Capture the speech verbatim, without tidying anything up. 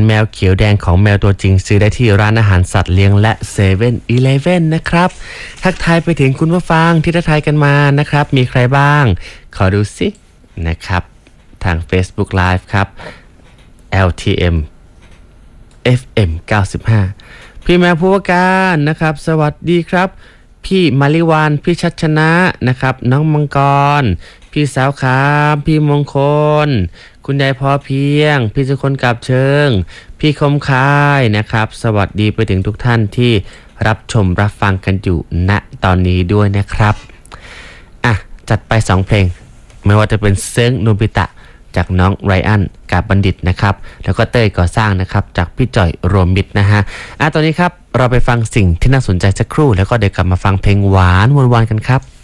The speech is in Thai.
แมวเขียวแดงของแมวตัวจริงซื้อได้ที่ร้านอาหารสัตว์เลี้ยงและเซเว่นอีเลฟเว่นนะครับทักทายไปถึงคุณผู้ฟังที่ทักทายกันมานะครับมีใครบ้างขอดูสินะครับทาง Facebook Live ครับ แอล ที เอ็ม เอฟ เอ็ม เก้าสิบห้าพี่แมวผู้ว่าการนะครับสวัสดีครับพี่มาริวานพี่ชัชนะนะครับน้องมังกรพี่สาวขามพี่มงคลคุณยายพอเพียงพี่สุคนกับเชิงพี่คมคายนะครับสวัสดีไปถึงทุกท่านที่รับชมรับฟังกันอยู่ณตอนนี้ด้วยนะครับอ่ะจัดไปสองเพลงไม่ว่าจะเป็นเซิงโนบิตะจากน้องไรอันกาบบัณฑิตนะครับแล้วก็เต้ยก่อสร้างนะครับจากพี่จ่อยรวมมิตรนะฮะอ่ะตอนนี้ครับเราไปฟังสิ่งที่น่าสนใจสักครู่แล้วก็เดี๋ยวกลับมาฟังเพลงหวานวนๆกันครับ